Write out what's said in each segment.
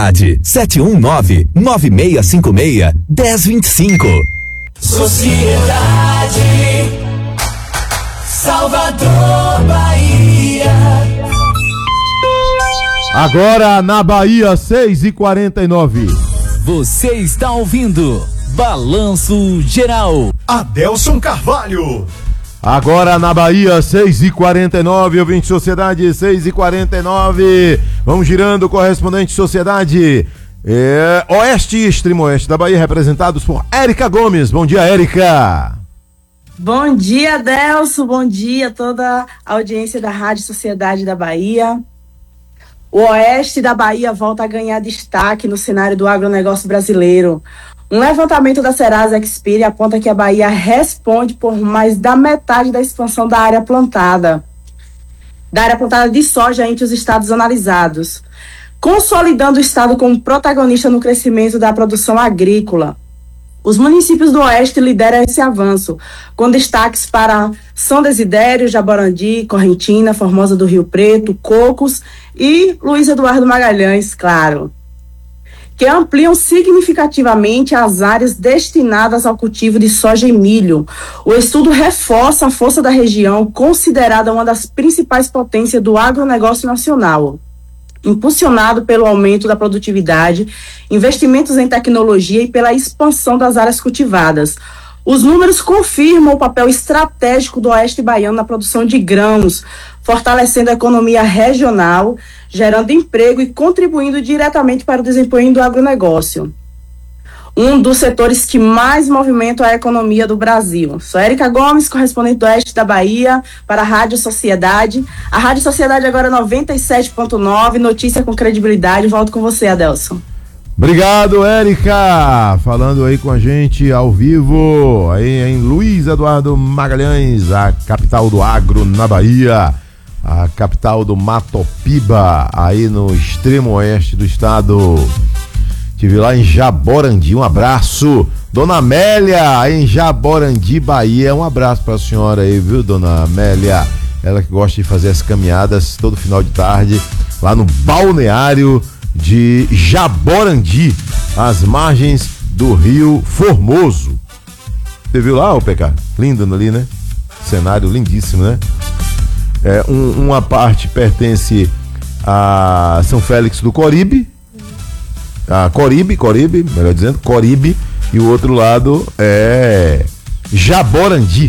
Sociedade, 719-9656-1025. Sociedade, Salvador, Bahia. Agora na Bahia, 6h49. Você está ouvindo Balanço Geral. Adelson Carvalho. Agora na Bahia, 6h49, ouvinte Sociedade, 6h49. Vamos girando, correspondente Sociedade. Oeste e Extremo Oeste da Bahia, representados por Érica Gomes. Bom dia, Érica. Bom dia, Adelson. Bom dia a toda a audiência da Rádio Sociedade da Bahia. O Oeste da Bahia volta a ganhar destaque no cenário do agronegócio brasileiro. Um levantamento da Serasa Experian aponta que a Bahia responde por mais da metade da expansão da área plantada de soja entre os estados analisados, consolidando o estado como protagonista no crescimento da produção agrícola. Os municípios do Oeste lideram esse avanço, com destaques para São Desidério, Jaborandi, Correntina, Formosa do Rio Preto, Cocos e Luiz Eduardo Magalhães, claro, que ampliam significativamente as áreas destinadas ao cultivo de soja e milho. O estudo reforça a força da região, considerada uma das principais potências do agronegócio nacional, impulsionado pelo aumento da produtividade, investimentos em tecnologia e pela expansão das áreas cultivadas. Os números confirmam o papel estratégico do Oeste baiano na produção de grãos, fortalecendo a economia regional, gerando emprego e contribuindo diretamente para o desempenho do agronegócio, um dos setores que mais movimentam a economia do Brasil. Sou Érica Gomes, correspondente do Oeste da Bahia, para a Rádio Sociedade. A Rádio Sociedade agora 97.9, notícia com credibilidade. Volto com você, Adelson. Obrigado, Érica, falando aí com a gente ao vivo, aí em Luiz Eduardo Magalhães, a capital do agro na Bahia, a capital do Matopiba, aí no extremo oeste do estado. Estive lá em Jaborandi, um abraço. Dona Amélia, em Jaborandi, Bahia, um abraço pra senhora aí, viu, Dona Amélia? Ela que gosta de fazer as caminhadas todo final de tarde, lá no balneário de Jaborandi, às margens do Rio Formoso. Você viu lá, ô PK? Lindo ali, né? Cenário lindíssimo, né? Uma parte pertence a São Félix do Coribe, a Coribe, melhor dizendo, Coribe, e o outro lado é Jaborandi.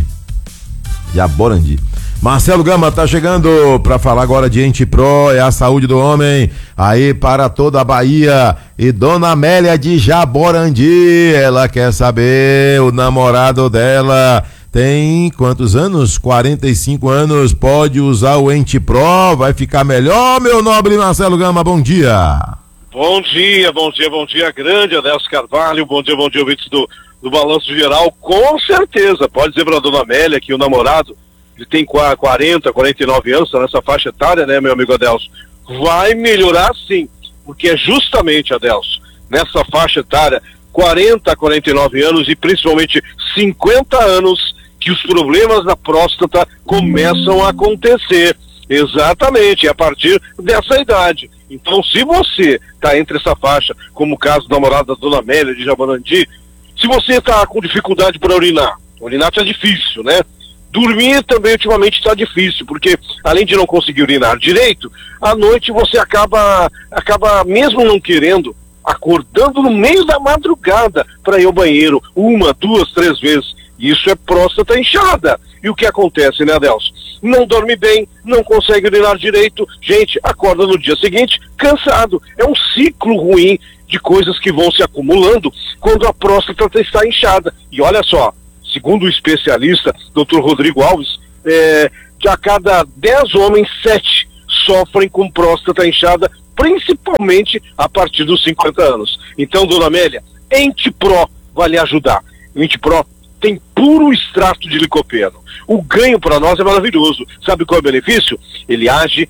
Marcelo Gama tá chegando para falar agora de Entipro, é a saúde do homem aí para toda a Bahia. E Dona Amélia de Jaborandi, ela quer saber, o namorado dela tem quantos anos? 45 anos, pode usar o Entipro, vai ficar melhor, meu nobre Marcelo Gama, bom dia. Bom dia, grande Adelson Carvalho, bom dia, ouvintes do Balanço Geral, com certeza, pode dizer para a Dona Amélia que o namorado, ele tem 40, 49 anos, tá nessa faixa etária, né, meu amigo Adelson? Vai melhorar sim, porque é justamente, Adelson, nessa faixa etária, 40, 49 anos e principalmente 50 anos, que os problemas da próstata começam a acontecer. Exatamente, é a partir dessa idade. Então, se você está entre essa faixa, como o caso da namorada da Dona Amélia de Jaborandi, se você está com dificuldade para urinar tá difícil, né? Dormir também ultimamente está difícil, porque além de não conseguir urinar direito, à noite você acaba mesmo não querendo, acordando no meio da madrugada para ir ao banheiro 1, 2, 3 vezes. Isso é próstata inchada. E o que acontece, né, Adelson? Não dorme bem, não consegue urinar direito, gente, acorda no dia seguinte cansado. É um ciclo ruim de coisas que vão se acumulando quando a próstata está inchada. E olha só, segundo o especialista, Dr. Rodrigo Alves, de a cada 10 homens, 7 sofrem com próstata inchada, principalmente a partir dos 50 anos. Então, Dona Amélia, Entipro vai lhe ajudar. O Entipro tem puro extrato de licopeno. O ganho para nós é maravilhoso. Sabe qual é o benefício? Ele age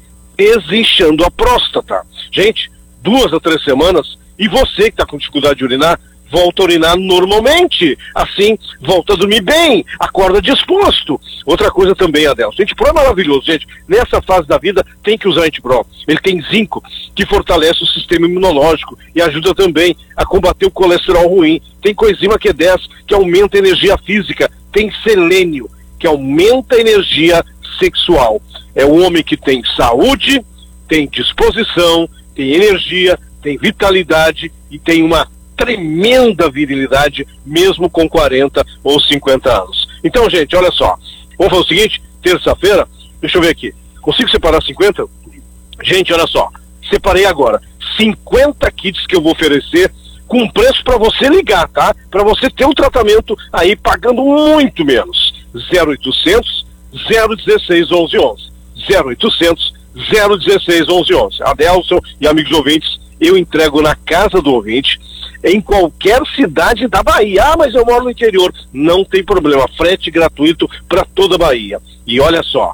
desinchando a próstata. Gente, 2 a 3 semanas, e você que está com dificuldade de urinar, volta a urinar normalmente, assim volta a dormir bem, acorda disposto. Outra coisa também, Adelson, Antipro é maravilhoso, gente. Nessa fase da vida tem que usar Antipro. Ele tem zinco, que fortalece o sistema imunológico e ajuda também a combater o colesterol ruim. Tem coenzima Q10, que aumenta a energia física. Tem selênio, que aumenta a energia sexual. É um homem que tem saúde, tem disposição, tem energia, tem vitalidade e tem uma tremenda virilidade, mesmo com 40 ou 50 anos. Então, gente, olha só, vamos fazer o seguinte, terça-feira, deixa eu ver aqui, consigo separar 50? Gente, olha só, separei agora 50 kits que eu vou oferecer com preço para você ligar, tá? Para você ter um tratamento aí pagando muito menos. 0800 016 1111. 0800 016 1111. Adelson e amigos ouvintes, eu entrego na casa do ouvinte, em qualquer cidade da Bahia. Ah, mas eu moro no interior. Não tem problema, frete gratuito para toda a Bahia. E olha só,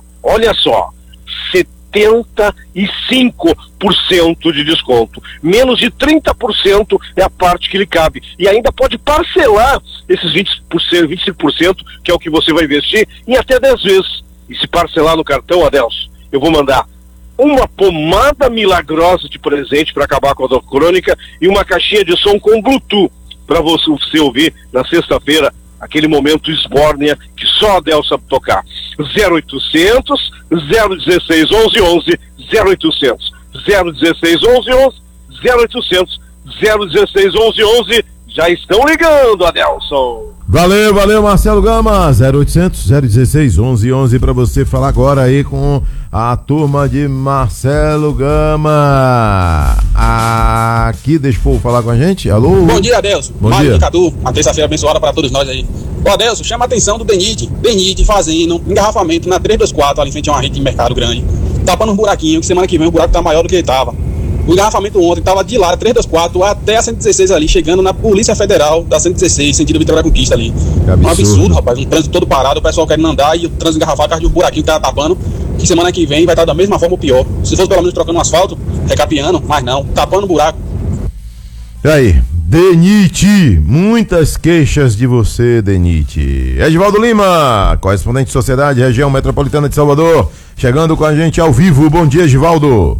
75% de desconto. Menos de 30% é a parte que lhe cabe. E ainda pode parcelar esses 20%, 25%, que é o que você vai investir, em até 10 vezes. E se parcelar no cartão, Adelson, eu vou mandar uma pomada milagrosa de presente para acabar com a dor crônica e uma caixinha de som com Bluetooth para você ouvir na sexta-feira aquele momento esbórnia que só a Adel sabe tocar. 0800 016 1111, 0800 016 1111, 0800 016 1111. Já estão ligando, Adelson. Valeu, Marcelo Gama. 0800 016 1111 para você falar agora aí com a turma de Marcelo Gama. Aqui, deixa o povo falar com a gente. Alô? Bom dia, Adelson. Bom dia. Cadu, uma terça-feira abençoada para todos nós aí. Ô, Adelson, chama a atenção do Benite fazendo engarrafamento na 324, ali em frente a uma rede de mercado grande, tapando um buraquinho, que semana que vem o buraco tá maior do que ele tava. O engarrafamento ontem estava de lá, 324 até a 116 ali, chegando na Polícia Federal da 116, sentido Vitória da Conquista ali. Um absurdo, rapaz, um trânsito todo parado, o pessoal querendo andar e o trânsito engarrafado, por causa de um buraquinho que tá tapando, que semana que vem vai estar da mesma forma ou pior. Se fosse pelo menos trocando um asfalto, recapeando, mas não, tapando o buraco. E aí, Denite, muitas queixas de você, Denite. Edivaldo Lima, correspondente de Sociedade, região metropolitana de Salvador, chegando com a gente ao vivo. Bom dia, Edivaldo.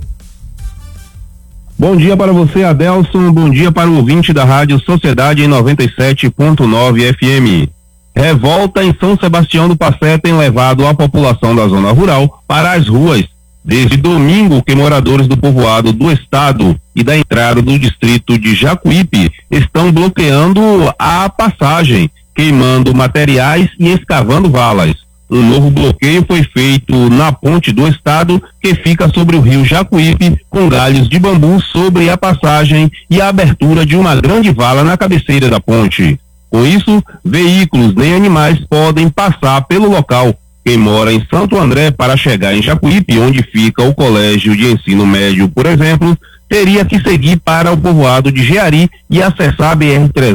Bom dia para você, Adelson. Bom dia para o ouvinte da Rádio Sociedade em 97.9 FM. Revolta em São Sebastião do Passé tem levado a população da zona rural para as ruas. Desde domingo que moradores do povoado do estado e da entrada do distrito de Jacuípe estão bloqueando a passagem, queimando materiais e escavando valas. Um novo bloqueio foi feito na ponte do estado, que fica sobre o rio Jacuípe, com galhos de bambu sobre a passagem e a abertura de uma grande vala na cabeceira da ponte. Com isso, veículos nem animais podem passar pelo local. Quem mora em Santo André para chegar em Jacuípe, onde fica o colégio de ensino médio, por exemplo, teria que seguir para o povoado de Jeari e acessar a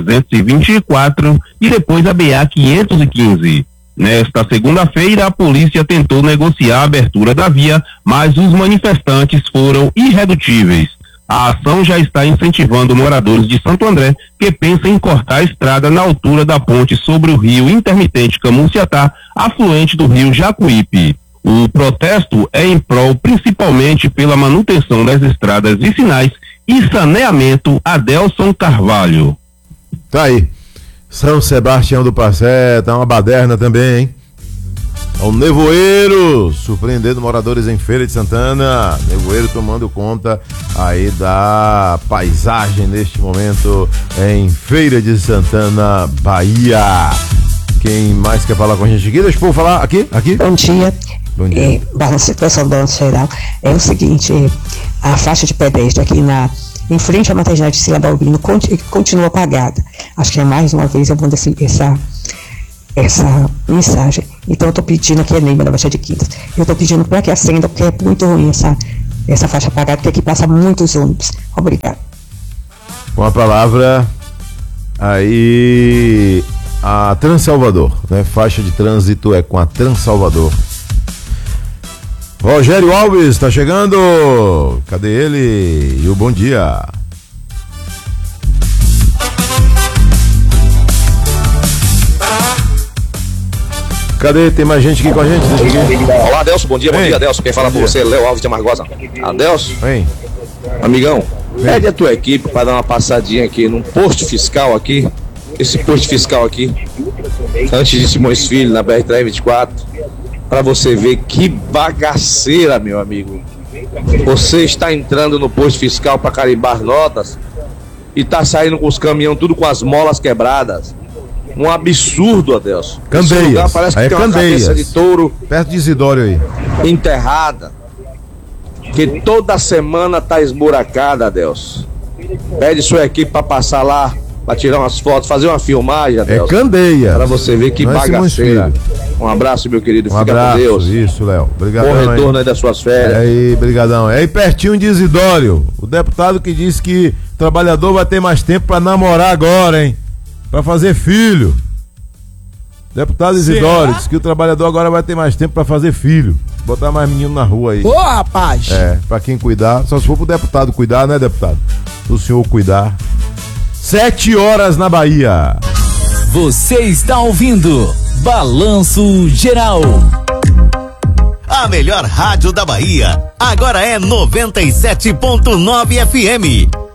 BR-324 e depois a BA-515. Nesta segunda-feira, a polícia tentou negociar a abertura da via, mas os manifestantes foram irredutíveis. A ação já está incentivando moradores de Santo André que pensam em cortar a estrada na altura da ponte sobre o rio intermitente Camunciatá, afluente do rio Jacuípe. O protesto é em prol principalmente pela manutenção das estradas vicinais e saneamento. Adelson Carvalho. Tá aí. São Sebastião do Passé, tá uma baderna também, hein? O nevoeiro surpreendendo moradores em Feira de Santana. Nevoeiro tomando conta aí da paisagem neste momento em Feira de Santana, Bahia. Quem mais quer falar com a gente aqui? Deixa eu falar aqui. Bom dia. Bom dia. Balanço do Balanço Geral. É o seguinte, a faixa de pedestre aqui em frente à maternidade de Sila Balbino continua apagada. Acho que mais uma vez eu mando essa mensagem. Então eu tô pedindo aqui, a Neima da Baixa de Quintas, eu tô pedindo para que acenda, porque é muito ruim essa faixa apagada, porque aqui passa muitos ônibus. Obrigado. Com a palavra aí a Transalvador, né? Faixa de trânsito é com a Transalvador. Rogério Alves está chegando. Cadê ele? E o bom dia. Cadê? Tem mais gente aqui com a gente? Olá, Adelson. Bom dia, Adelson. Quem fala com você é Léo Alves de Amargosa. Adelson? Vem. Amigão, pede a tua equipe para dar uma passadinha aqui num posto fiscal aqui. Esse posto fiscal aqui, antes de Simões Filho, na BR-324, para você ver que bagaceira, meu amigo. Você está entrando no posto fiscal para carimbar notas e tá saindo com os caminhões tudo com as molas quebradas. Um absurdo, Adelson. Candeias. Lugar parece que aí tem uma Candeias. cabeça de touro perto de Isidório aí. Enterrada. Que toda semana tá esburacada, Adelson. Pede sua equipe para passar lá, para tirar umas fotos, fazer uma filmagem, Adelson. É Candeias. Para você ver que Não é bagaceira. Um abraço, meu querido. Um Fica abraço, com Deus. isso, Léo. Obrigadão. Bom retorno aí das suas férias. É aí, brigadão. É aí pertinho de Isidório. O deputado que disse que o trabalhador vai ter mais tempo pra namorar agora, hein? Pra fazer filho. Deputado Isidório disse que o trabalhador agora vai ter mais tempo pra fazer filho. Botar mais menino na rua aí. Ô, rapaz! É, pra quem cuidar. Só se for pro deputado cuidar, né, deputado? O senhor cuidar. 7h na Bahia. Você está ouvindo Balanço Geral. A melhor rádio da Bahia agora é 97.9 FM.